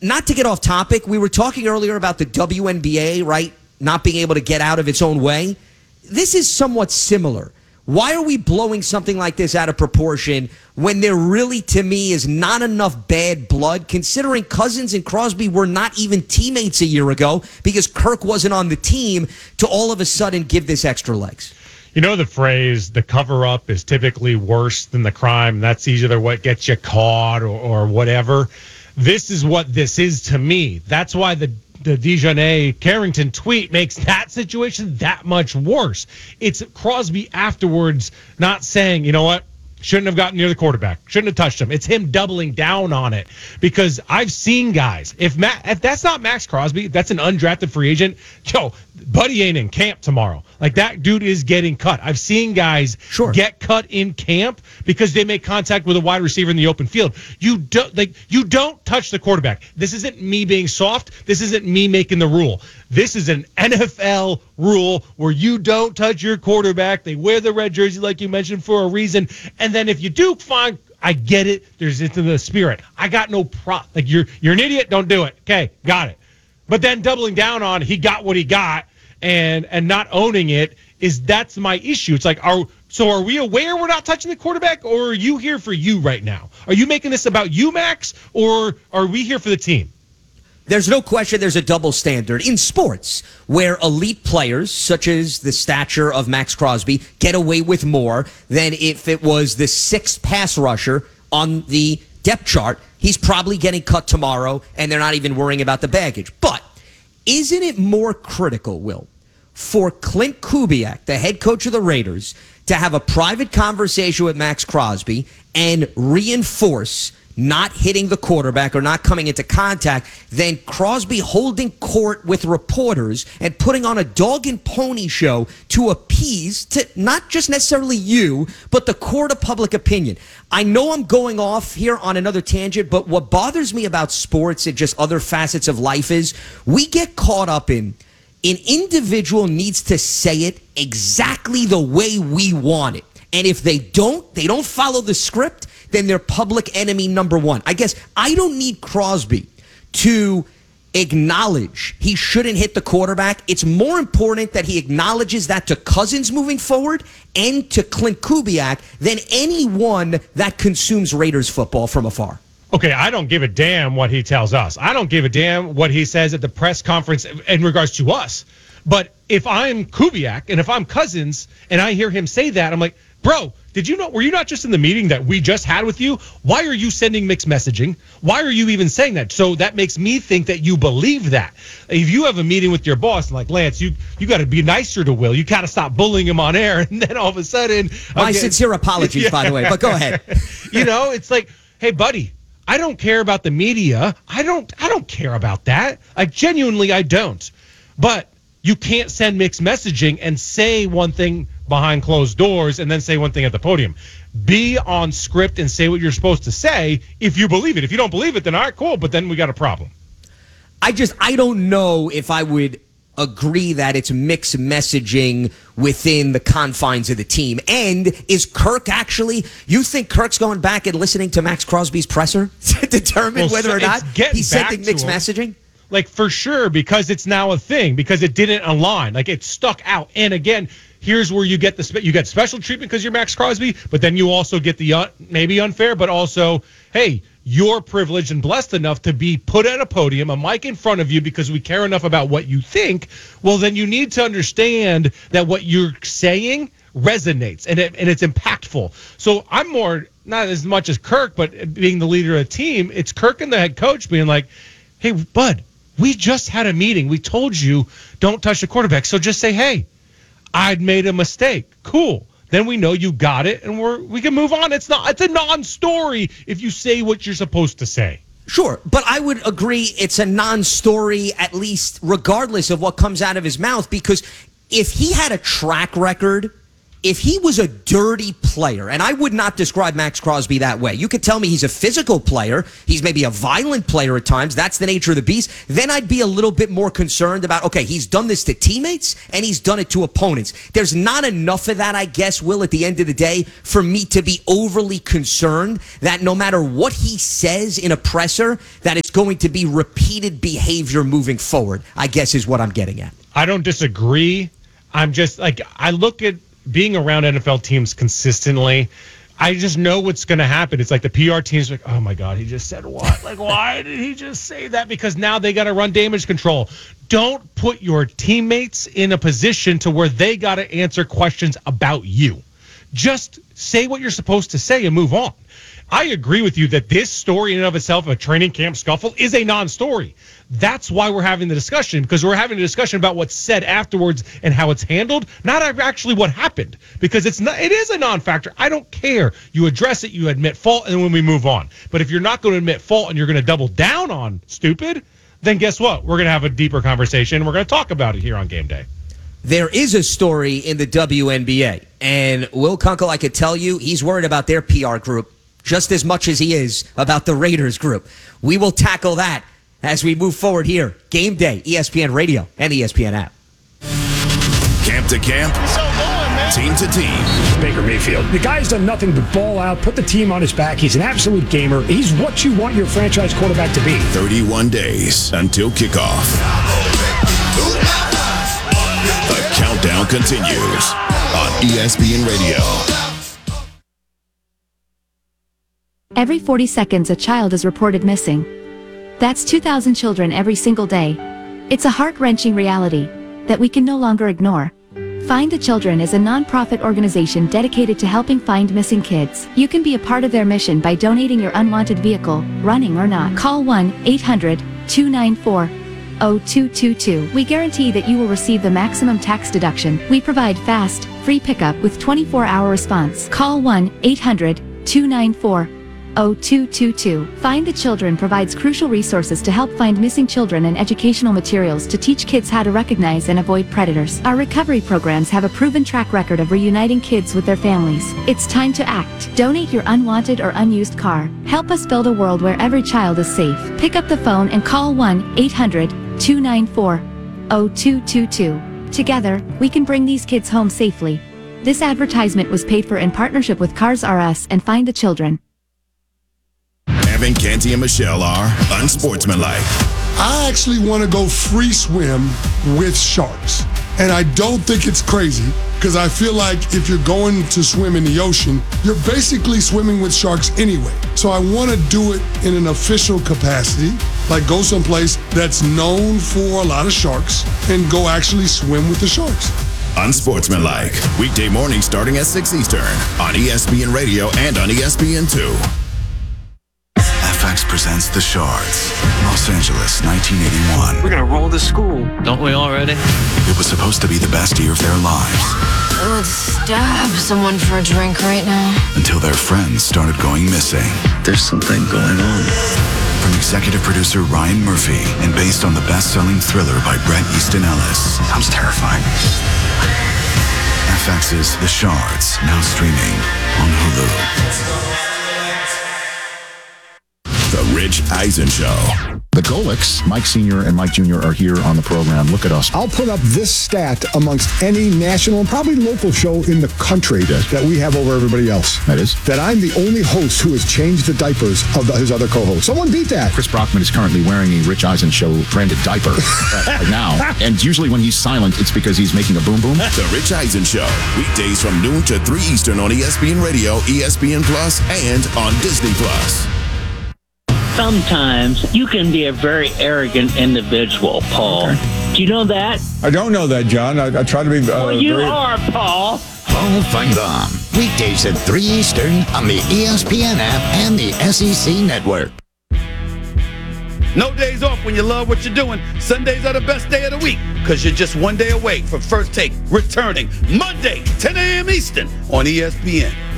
not to get off topic, we were talking earlier about the WNBA, right? Not being able to get out of its own way. This is somewhat similar. Why are we blowing something like this out of proportion when there really, to me, is not enough bad blood, considering Cousins and Crosby were not even teammates a year ago because Kirk wasn't on the team, to all of a sudden give this extra legs? You know the phrase, the cover-up is typically worse than the crime. That's either what gets you caught or whatever. This is what this is to me. That's why the Dejanay Carrington tweet makes that situation that much worse. It's Crosby afterwards not saying, you know what, shouldn't have gotten near the quarterback, shouldn't have touched him. It's him doubling down on it, because I've seen guys, if that's not Max Crosby, that's an undrafted free agent, buddy ain't in camp tomorrow. Like, that dude is getting cut. I've seen guys get cut in camp because they make contact with a wide receiver in the open field. You don't touch the quarterback. This isn't me being soft. This isn't me making the rule. This is an NFL rule where you don't touch your quarterback. They wear the red jersey, like you mentioned, for a reason. And then if you do, fine. I get it. It's in the spirit. I got no problem. Like, you're an idiot. Don't do it. Okay, got it. But then doubling down on he got what he got and not owning it, that's my issue. It's like, are we aware we're not touching the quarterback, or are you here for you right now? Are you making this about you, Max, or are we here for the team? There's no question there's a double standard in sports where elite players, such as the stature of Max Crosby, get away with more than if it was the sixth pass rusher on the depth chart. He's probably getting cut tomorrow, and they're not even worrying about the baggage. But isn't it more critical, Will, for Clint Kubiak, the head coach of the Raiders, to have a private conversation with Max Crosby and reinforce not hitting the quarterback or not coming into contact than Crosby holding court with reporters and putting on a dog and pony show to appease, to not just necessarily you, but the court of public opinion? I know I'm going off here on another tangent, but what bothers me about sports and just other facets of life is we get caught up in an individual needs to say it exactly the way we want it. And if they don't follow the script, then they're public enemy number one. I guess I don't need Crosby to acknowledge he shouldn't hit the quarterback. It's more important that he acknowledges that to Cousins moving forward and to Clint Kubiak than anyone that consumes Raiders football from afar. Okay, I don't give a damn what he tells us. I don't give a damn what he says at the press conference in regards to us. But if I'm Kubiak and if I'm Cousins and I hear him say that, I'm like, bro, were you not just in the meeting that we just had with you? Why are you sending mixed messaging? Why are you even saying that? So that makes me think that you believe that. If you have a meeting with your boss, like, Lance, you got to be nicer to Will. You got to stop bullying him on air. And then all of a sudden... My sincere apologies, by the way, but go ahead. It's like, hey, buddy, I don't care about the media. I don't care about that. Like, genuinely, I don't. But you can't send mixed messaging and say one thing behind closed doors and then say one thing at the podium. Be on script and say what you're supposed to say if you believe it. If you don't believe it, then all right, cool, but then we got a problem. I don't know if I would agree that it's mixed messaging within the confines of the team. And is Kirk you think Kirk's going back and listening to Max Crosby's presser to determine whether or not he's sending mixed messaging? Like, for sure, because it's now a thing, because it didn't align. Like, it stuck out. And again, here's where you get special treatment because you're Max Crosby, but then you also get the maybe unfair, but also, hey, you're privileged and blessed enough to be put at a podium, a mic in front of you because we care enough about what you think. Well, then you need to understand that what you're saying resonates and it's impactful. So I'm more, not as much as Kirk, but being the leader of the team, it's Kirk and the head coach being like, hey, bud, we just had a meeting. We told you don't touch the quarterback. So just say, hey, I'd made a mistake. Cool. Then we know you got it, and we can move on. It's a non-story if you say what you're supposed to say. Sure, but I would agree it's a non-story, at least regardless of what comes out of his mouth, because if he had a track record if he was a dirty player, and I would not describe Max Crosby that way. You could tell me he's a physical player. He's maybe a violent player at times. That's the nature of the beast. Then I'd be a little bit more concerned about, okay, he's done this to teammates and he's done it to opponents. There's not enough of that, I guess, Will, at the end of the day, for me to be overly concerned that no matter what he says in a presser, that it's going to be repeated behavior moving forward, I guess is what I'm getting at. I don't disagree. I'm just I look at being around NFL teams consistently. I just know what's going to happen. It's like the PR team's like, oh my God, he just said what? Like, why did he just say that? Because now they got to run damage control. Don't put your teammates in a position to where they got to answer questions about you. Just say what you're supposed to say and move on. I agree with you that this story in and of itself, a training camp scuffle, is a non-story. That's why we're having the discussion, because we're having a discussion about what's said afterwards and how it's handled, not actually what happened, because it is a non-factor. I don't care. You address it, you admit fault, and then when we move on. But if you're not going to admit fault and you're going to double down on stupid, then guess what? We're going to have a deeper conversation, and we're going to talk about it here on Game Day. There is a story in the WNBA, and Will Kunkel, I could tell you, he's worried about their PR group just as much as he is about the Raiders group. We will tackle that as we move forward here. Game Day, ESPN Radio and ESPN app. Camp to camp, team to team. Baker Mayfield. The guy's done nothing but ball out, put the team on his back. He's an absolute gamer. He's what you want your franchise quarterback to be. 31 days until kickoff. The countdown continues on ESPN Radio. Every 40 seconds, a child is reported missing. That's 2,000 children every single day. It's a heart-wrenching reality that we can no longer ignore. Find the Children is a non-profit organization dedicated to helping find missing kids. You can be a part of their mission by donating your unwanted vehicle, running or not. Call 1-800-294-0222. We guarantee that you will receive the maximum tax deduction. We provide fast, free pickup with 24-hour response. Call 1-800-294-0222. Find the Children provides crucial resources to help find missing children and educational materials to teach kids how to recognize and avoid predators. Our recovery programs have a proven track record of reuniting kids with their families. It's time to act. Donate your unwanted or unused car. Help us build a world where every child is safe. Pick up the phone and call 1-800-294-0222. Together, we can bring these kids home safely. This advertisement was paid for in partnership with Cars R Us and Find the Children. Evan, Canty, and Michelle are unsportsmanlike. I actually want to go free swim with sharks. And I don't think it's crazy, because I feel like if you're going to swim in the ocean, you're basically swimming with sharks anyway. So I want to do it in an official capacity, like go someplace that's known for a lot of sharks and go actually swim with the sharks. Unsportsmanlike. Weekday mornings starting at 6 Eastern on ESPN Radio and on ESPN2. FX presents The Shards, Los Angeles, 1981. We're gonna roll the school, don't we already? It was supposed to be the best year of their lives. I would stab someone for a drink right now. Until their friends started going missing. There's something going on. From executive producer Ryan Murphy and based on the best-selling thriller by Bret Easton Ellis. Sounds terrifying. FX's The Shards, now streaming on Hulu. The Rich Eisen Show. The Golics, Mike Sr. and Mike Jr. are here on the program. Look at us. I'll put up this stat amongst any national and probably local show in the country that we have over everybody else. That is? That I'm the only host who has changed the diapers of his other co-hosts. Someone beat that. Chris Brockman is currently wearing a Rich Eisen Show branded diaper right now. And usually when he's silent, it's because he's making a boom boom. The Rich Eisen Show. Weekdays from noon to 3 Eastern on ESPN Radio, ESPN Plus, and on Disney Plus. Sometimes you can be a very arrogant individual, Paul. Okay. Do you know that? I don't know that, John. I try to be well, you are, Paul. Paul Feinbaum. Weekdays at 3 Eastern on the ESPN app and the SEC Network. No days off when you love what you're doing. Sundays are the best day of the week because you're just one day away from First Take returning Monday, 10 a.m. Eastern on ESPN.